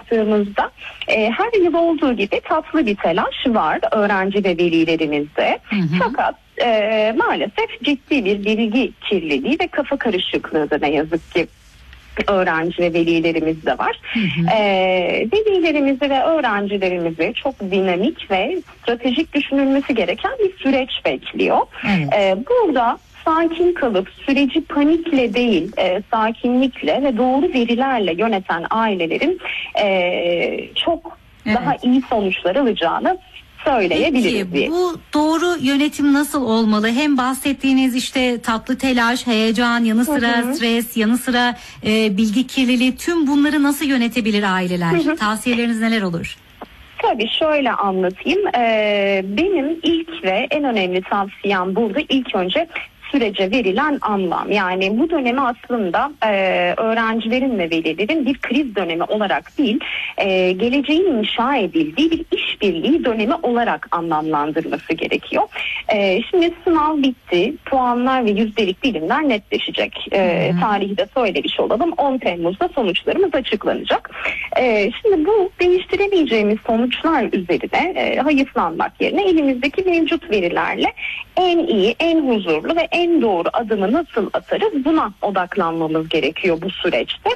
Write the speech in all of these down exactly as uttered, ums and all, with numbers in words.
baktığımızda e, her yıl olduğu gibi tatlı bir telaş var öğrenci ve velilerimizde. Hı hı. Fakat e, maalesef ciddi bir bilgi kirliliği ve kafa karışıklığı da ne yazık ki öğrenci ve velilerimiz de var. Hı hı. Ee, velilerimizi ve öğrencilerimizi çok dinamik ve stratejik düşünülmesi gereken bir süreç bekliyor. Ee, burada sakin kalıp süreci panikle değil, e, sakinlikle ve doğru verilerle yöneten ailelerin e, çok evet. daha iyi sonuçlar alacağını söyleyebiliriz. Peki, bu doğru yönetim nasıl olmalı? Hem bahsettiğiniz işte tatlı telaş, heyecan, yanı sıra hı hı. stres, yanı sıra e, bilgi kirliliği, tüm bunları nasıl yönetebilir aileler? Hı hı. Tavsiyeleriniz neler olur? Tabii şöyle anlatayım. Ee, benim ilk ve en önemli tavsiyem burada ilk önce sürece verilen anlam. Yani bu dönemi aslında e, öğrencilerin ve velilerin bir kriz dönemi olarak değil, e, geleceğin inşa edildiği bir işbirliği dönemi olarak anlamlandırması gerekiyor. E, şimdi sınav bitti, puanlar ve yüzdelik dilimler netleşecek. E, tarihi de söylemiş olalım, on Temmuz'da sonuçlarımız açıklanacak. E, şimdi bu değiştiremeyeceğimiz sonuçlar üzerine e, hayıflanmak yerine elimizdeki mevcut verilerle en iyi, en huzurlu ve en doğru adımı nasıl atarız, buna odaklanmamız gerekiyor bu süreçte.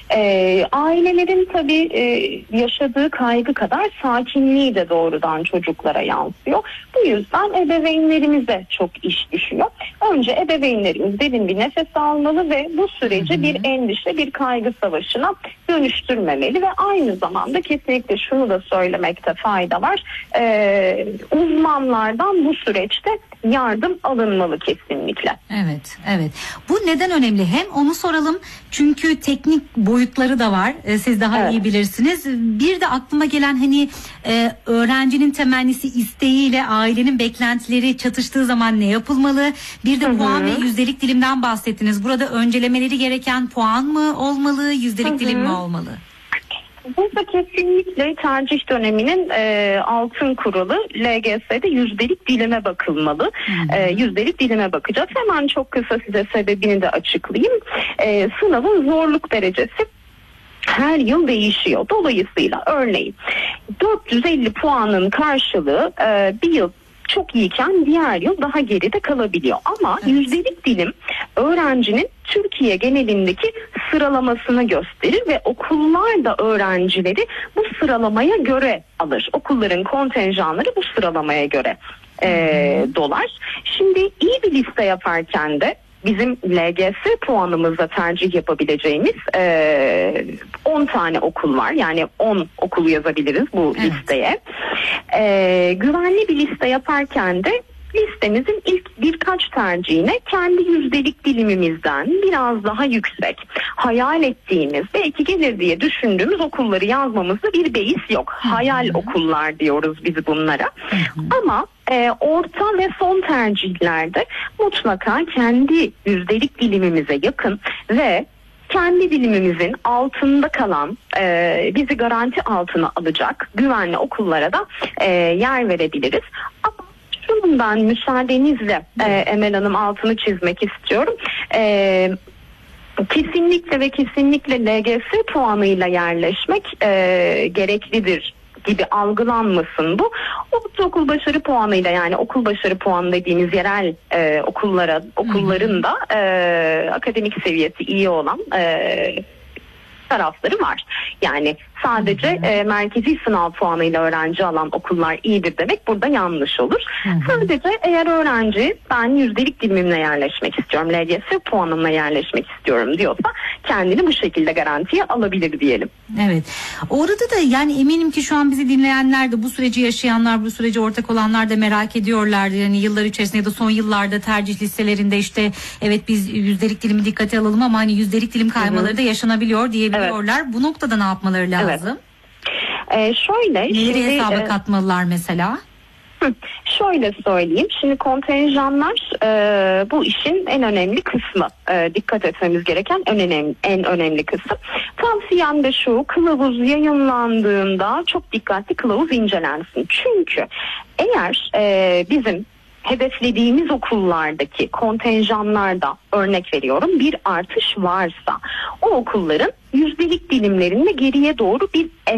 Ee, ailelerin tabii e, yaşadığı kaygı kadar sakinliği de doğrudan çocuklara yansıyor. Bu yüzden ebeveynlerimize çok iş düşüyor. Önce ebeveynlerimiz derin bir nefes almalı ve bu süreci hı hı. bir endişe, bir kaygı savaşına dönüştürmemeli ve aynı zamanda kesinlikle şunu da söylemekte fayda var. Ee, uzmanlardan bu süreçte yardım alınmalı kesinlikle. Evet, evet. Bu neden önemli? Hem onu soralım çünkü teknik boyutları da var. Ee, siz daha evet. iyi bilirsiniz. Bir de aklıma gelen hani e, öğrencinin temennisi, isteğiyle ailenin beklentileri çatıştığı zaman ne yapılmalı? Bir de Hı-hı. puan ve yüzdelik dilimden bahsettiniz. Burada öncelemeleri gereken puan mı olmalı, yüzdelik Hı-hı. dilim mi olmalı? Burada kesinlikle tercih döneminin e, altın kuralı L G S'de yüzdelik dilime bakılmalı. E, yüzdelik dilime bakacağız. Hemen çok kısa size sebebini de açıklayayım. E, sınavın zorluk derecesi her yıl değişiyor. Dolayısıyla örneğin dört yüz elli puanın karşılığı e, bir yıl çok iyiyken diğer yıl daha geride kalabiliyor. Ama evet. yüzdelik dilim öğrencinin Türkiye genelindeki sıralamasını gösterir ve okullar da öğrencileri bu sıralamaya göre alır. Okulların kontenjanları bu sıralamaya göre e, dolar. Şimdi iyi bir liste yaparken de bizim L G S puanımızla tercih yapabileceğimiz e, on tane okul var. Yani on okul yazabiliriz bu evet. listeye. E, güvenli bir liste yaparken de listemizin ilk birkaç tercihine kendi yüzdelik dilimimizden biraz daha yüksek, hayal ettiğimiz, belki gelir diye düşündüğümüz okulları yazmamızda bir beis yok. Hayal Hı-hı. okullar diyoruz biz bunlara. Hı-hı. Ama e, orta ve son tercihlerde mutlaka kendi yüzdelik dilimimize yakın ve kendi dilimimizin altında kalan, e, bizi garanti altına alacak güvenli okullara da e, yer verebiliriz. Ama şundan müsaadenizle e, Emel Hanım altını çizmek istiyorum. E, kesinlikle ve kesinlikle L G S puanıyla yerleşmek e, gereklidir gibi algılanmasın bu. Ortaokul başarı puanıyla, yani okul başarı puanı dediğimiz yerel e, okullara, okulların da e, akademik seviyesi iyi olan e, tarafları var. Yani sadece e, merkezi sınav puanıyla öğrenci alan okullar iyidir demek burada yanlış olur. Hı hı. Sadece eğer öğrenci ben yüzdelik dilimimle yerleşmek istiyorum, L G S puanımla yerleşmek istiyorum diyorsa kendini bu şekilde garantiye alabilir diyelim. Evet. Orada da yani eminim ki şu an bizi dinleyenler de, bu süreci yaşayanlar, bu sürece ortak olanlar da merak ediyorlardı. Yani yıllar içerisinde ya da son yıllarda tercih listelerinde işte evet biz yüzdelik dilimi dikkate alalım ama hani yüzdelik dilim kaymaları hı hı. da yaşanabiliyor diyebiliyorlar. Evet. Bu noktada ne yapmaları lazım? Evet. Ee, şöyle neleri hesaba e, katmalılar mesela? Hı, şöyle söyleyeyim. Şimdi kontenjanlar e, bu işin en önemli kısmı. E, dikkat etmemiz gereken en önemli, en önemli kısım. Tavsiyem de şu: kılavuz yayınlandığında çok dikkatli kılavuz incelensin. Çünkü eğer e, bizim hedeflediğimiz okullardaki kontenjanlarda, örnek veriyorum, bir artış varsa o okulların yüzdelik dilimlerinde geriye doğru bir